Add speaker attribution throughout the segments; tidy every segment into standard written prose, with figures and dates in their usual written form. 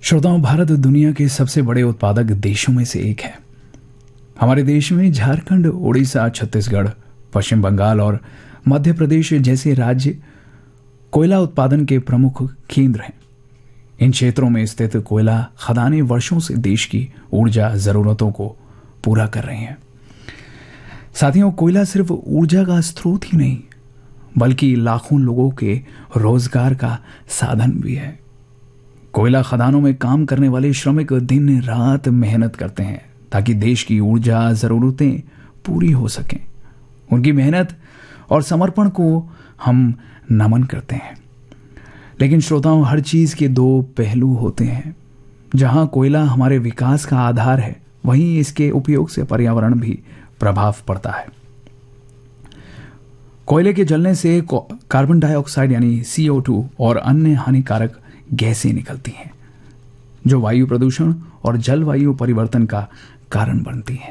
Speaker 1: श्रोताओं, भारत दुनिया के सबसे बड़े उत्पादक देशों में से एक है। हमारे देश में झारखंड, उड़ीसा, छत्तीसगढ़, पश्चिम बंगाल और मध्य प्रदेश जैसे राज्य कोयला उत्पादन के प्रमुख केंद्र हैं। इन क्षेत्रों में स्थित कोयला खदानें वर्षों से देश की ऊर्जा जरूरतों को पूरा कर रही हैं। साथियों, कोयला सिर्फ ऊर्जा का स्रोत ही नहीं बल्कि लाखों लोगों के रोजगार का साधन भी है। कोयला खदानों में काम करने वाले श्रमिक दिन रात मेहनत करते हैं ताकि देश की ऊर्जा जरूरतें पूरी हो सकें। उनकी मेहनत और समर्पण को हम नमन करते हैं। लेकिन श्रोताओं, हर चीज के दो पहलू होते हैं। जहां कोयला हमारे विकास का आधार है, वहीं इसके उपयोग से पर्यावरण भी प्रभाव पड़ता है। कोयले के जलने से कार्बन डाइऑक्साइड यानी CO2 और अन्य हानिकारक गैसें निकलती हैं, जो वायु प्रदूषण और जलवायु परिवर्तन का कारण बनती हैं।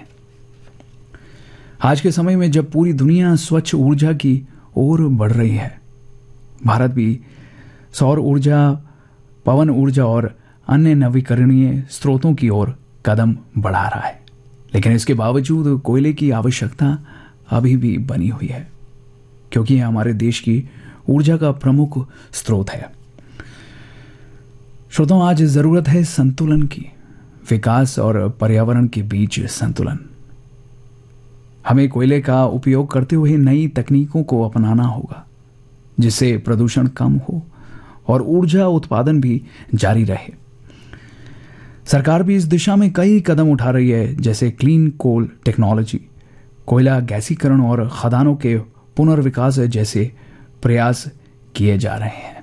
Speaker 1: आज के समय में जब पूरी दुनिया स्वच्छ ऊर्जा की ओर बढ़ रही है, भारत भी सौर ऊर्जा, पवन ऊर्जा और अन्य नवीकरणीय स्रोतों की ओर कदम बढ़ा रहा है। लेकिन इसके बावजूद कोयले की आवश्यकता अभी भी बनी हुई है, क्योंकि यह हमारे देश की ऊर्जा का प्रमुख स्रोत है। श्रोताओं, आज जरूरत है संतुलन की, विकास और पर्यावरण के बीच संतुलन। हमें कोयले का उपयोग करते हुए नई तकनीकों को अपनाना होगा, जिससे प्रदूषण कम हो और ऊर्जा उत्पादन भी जारी रहे। सरकार भी इस दिशा में कई कदम उठा रही है, जैसे क्लीन कोल टेक्नोलॉजी, कोयला गैसीकरण और खदानों के पुनर्विकास जैसे प्रयास किए जा रहे हैं।